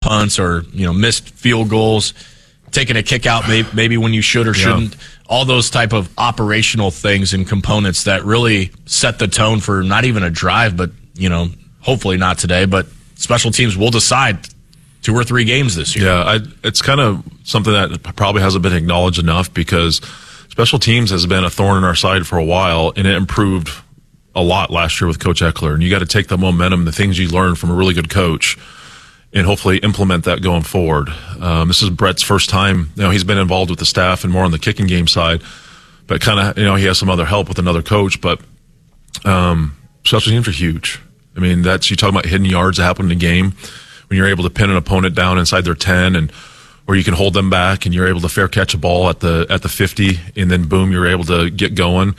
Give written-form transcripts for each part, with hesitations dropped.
punts or, missed field goals, taking a kick out maybe when you should or shouldn't. All those type of operational things and components that really set the tone for not even a drive, but, hopefully not today, but special teams will decide 2 or 3 games this year. Yeah, it's kind of something that probably hasn't been acknowledged enough because special teams has been a thorn in our side for a while, and it improved a lot last year with Coach Eckler. And you got to take the momentum, the things you learn from a really good coach, and hopefully implement that going forward. This is Brett's first time. He's been involved with the staff and more on the kicking game side, but kind of, he has some other help with another coach. But special teams are huge. I mean, you talk about hidden yards that happen in a game when you're able to pin an opponent down inside their 10 or you can hold them back and you're able to fair catch a ball at the 50 and then boom, you're able to get going.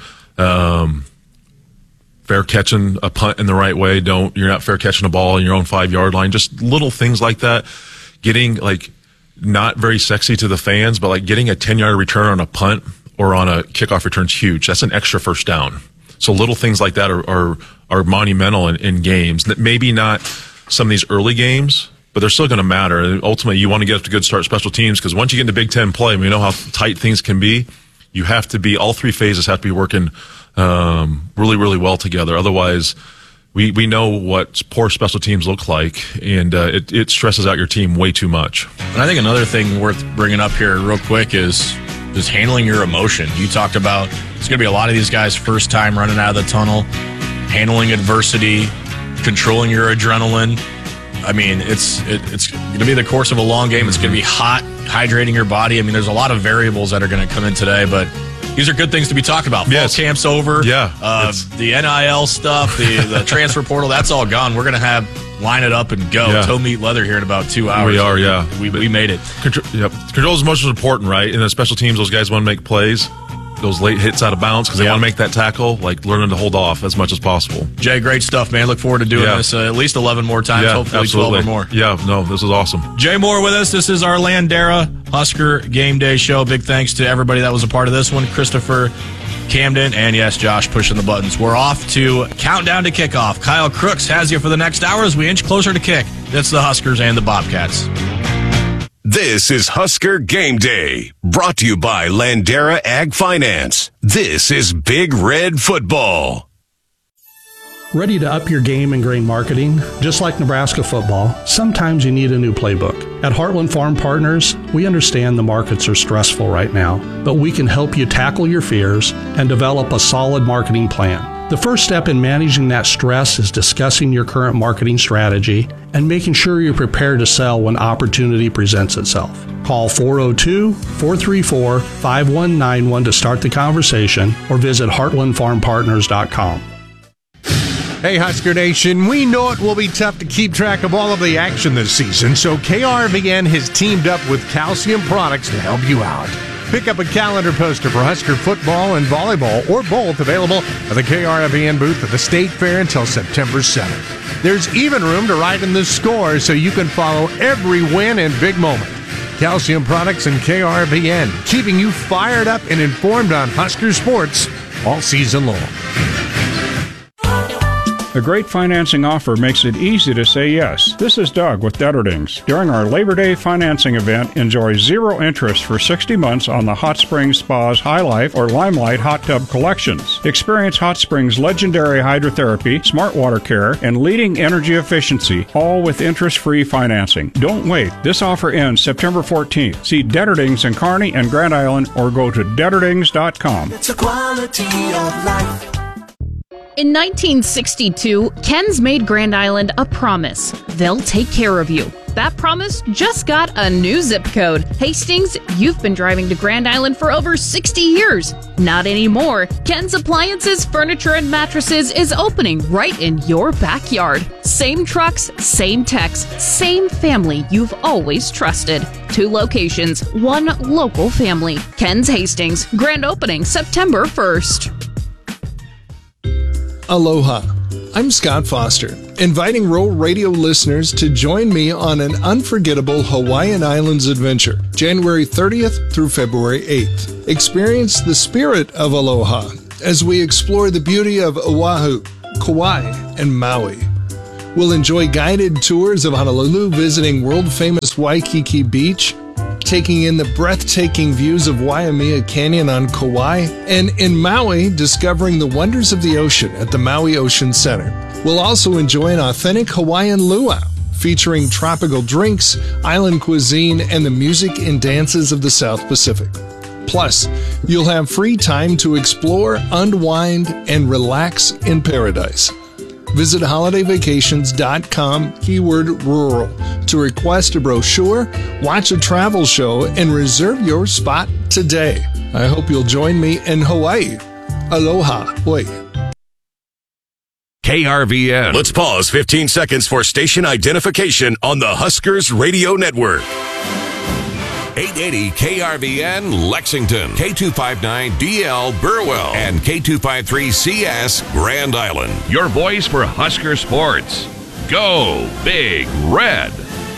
Fair catching a punt in the right way. You're not fair catching a ball in your own 5-yard line. Just little things like that. Getting not very sexy to the fans, but getting a 10-yard return on a punt or on a kickoff return is huge. That's an extra first down. So little things like that are monumental in games. That maybe not some of these early games, but they're still going to matter. And ultimately, you want to get up to good start special teams because once you get into Big Ten play, we know how tight things can be. You have to be, all 3 phases have to be working really, really well together. Otherwise, we know what poor special teams look like, and it stresses out your team way too much. And I think another thing worth bringing up here real quick is just handling your emotion. You talked about it's going to be a lot of these guys' first time running out of the tunnel, handling adversity, controlling your adrenaline. I mean, it's going to be the course of a long game. It's going to be hot, hydrating your body. I mean, there's a lot of variables that are going to come in today, but these are good things to be talked about. Fall camp's over. Yeah. The NIL stuff, the transfer portal, that's all gone. We're going to line it up and go. Yeah. Toe meet leather here in about 2 hours. We are, yeah. We made it. Control is most important, right? In the special teams, those guys want to make plays. Those late hits out of bounds because they want to make that tackle, learning to hold off as much as possible. Jay, great stuff, man. Look forward to doing this at least 11 more times, hopefully absolutely. 12 or more. Yeah, no, this is awesome. Jay Moore with us. This is our Landera Husker Game Day show. Big thanks to everybody that was a part of this one. Christopher, Camden, and yes, Josh pushing the buttons. We're off to countdown to kickoff. Kyle Crooks has you for the next hour as we inch closer to kick. That's the Huskers and the Bobcats. This is Husker Game Day, brought to you by Landera Ag Finance. This is Big Red Football. Ready to up your game in grain marketing? Just like Nebraska football, sometimes you need a new playbook. At Heartland Farm Partners, we understand the markets are stressful right now, but we can help you tackle your fears and develop a solid marketing plan. The first step in managing that stress is discussing your current marketing strategy and making sure you're prepared to sell when opportunity presents itself. Call 402-434-5191 to start the conversation or visit heartlandfarmpartners.com. Hey, Husker Nation, we know it will be tough to keep track of all of the action this season, so KRVN has teamed up with Calcium Products to help you out. Pick up a calendar poster for Husker football and volleyball, or both, available at the KRVN booth at the State Fair until September 7th. There's even room to write in the score so you can follow every win and big moment. Calcium Products and KRVN, keeping you fired up and informed on Husker sports all season long. A great financing offer makes it easy to say yes. This is Doug with Detterdings. During our Labor Day financing event, enjoy 0 interest for 60 months on the Hot Springs Spa's High Life or Limelight Hot Tub collections. Experience Hot Springs' legendary hydrotherapy, smart water care, and leading energy efficiency, all with interest-free financing. Don't wait. This offer ends September 14th. See Detterdings in Kearney and Grand Island or go to detterdings.com. It's a quality of life. In 1962, Ken's made Grand Island a promise. They'll take care of you. That promise just got a new zip code. Hastings, you've been driving to Grand Island for over 60 years. Not anymore. Ken's Appliances, Furniture, and Mattresses is opening right in your backyard. Same trucks, same techs, same family you've always trusted. 2 locations, 1 local family. Ken's Hastings, grand opening September 1st. Aloha. I'm Scott Foster, inviting rural radio listeners to join me on an unforgettable Hawaiian Islands adventure, January 30th through February 8th. Experience the spirit of aloha as we explore the beauty of Oahu, Kauai, and Maui. We'll enjoy guided tours of Honolulu, visiting world-famous Waikiki Beach, taking in the breathtaking views of Waimea Canyon on Kauai, and in Maui, discovering the wonders of the ocean at the Maui Ocean Center. We'll also enjoy an authentic Hawaiian luau, featuring tropical drinks, island cuisine, and the music and dances of the South Pacific. Plus, you'll have free time to explore, unwind, and relax in paradise. Visit holidayvacations.com, keyword rural, to request a brochure, watch a travel show, and reserve your spot today. I hope you'll join me in Hawaii. Aloha. Oi. KRVN. Let's pause 15 seconds for station identification on the Huskers Radio Network. 880 KRVN Lexington, K259DL Burwell, and K253CS Grand Island. Your voice for Husker sports. Go Big Red.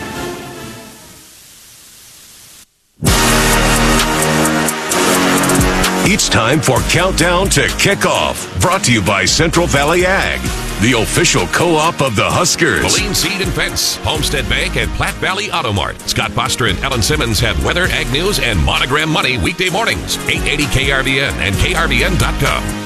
It's time for Countdown to Kickoff, brought to you by Central Valley Ag, the official co-op of the Huskers. Moline Seed and Fence, Homestead Bank, and Platte Valley Auto Mart. Scott Foster and Ellen Simmons have weather, ag news, and Monogram Money weekday mornings. 880 KRVN and KRVN.com.